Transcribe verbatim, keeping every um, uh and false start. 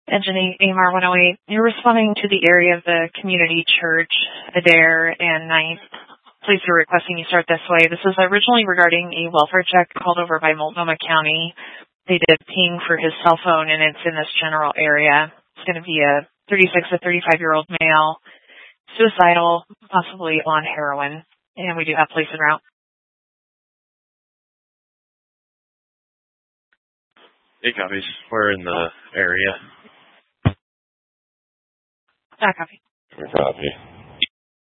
Engine A M R one oh eight, you're responding to the area of the community church, Adair and Ninth. Please be requesting you start this way. This is originally regarding a welfare check called over by Multnomah County. They did ping for his cell phone, and it's in this general area. It's going to be a thirty-six to thirty-five-year-old male, suicidal, possibly on heroin, and we do have police en route. Eight copies. We're in the area. Not copy. Copy.